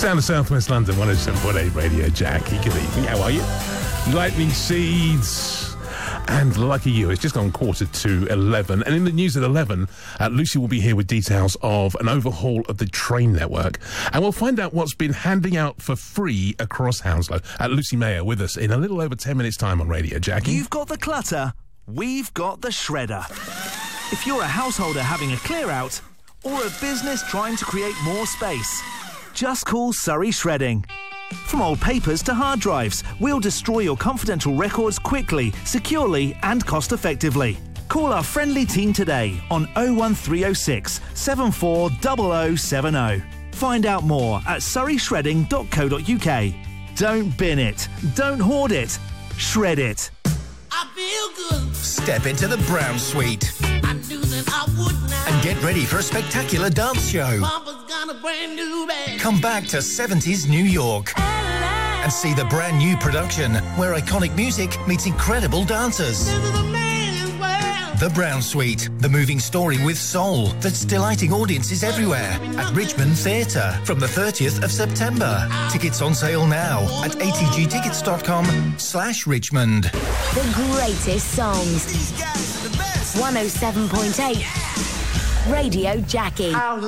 Sound of South West London, 107.8 Radio Jackie. Good evening, how are you? Lightning Seeds and lucky you. It's just gone 11:15. And in the news at 11, Lucy will be here with details of an overhaul of the train network. And we'll find out what's been handing out for free across Hounslow. Lucy Mayer with us in a little over 10 minutes' time on Radio Jackie. You've got the clutter, we've got the shredder. If you're a householder having a clear out or a business trying to create more space, just call Surrey Shredding. From old papers to hard drives, we'll destroy your confidential records quickly, securely and cost-effectively. Call our friendly team today on 01306 740070. Find out more at surreyshredding.co.uk. Don't bin it, don't hoard it, shred it. I feel good. Step into the Brown Suite I knew that I would now. and get ready for a spectacular dance show. Papa's got a brand new bag. Come back to 70s New York and see the brand new production where iconic music meets incredible dancers. This is a man's world. The Brown Suite, the moving story with soul that's delighting audiences everywhere at Richmond Theatre from the 30th of September. Tickets on sale now at atgtickets.com/Richmond. The greatest songs. These guys are the best. 107.8 Radio Jackie.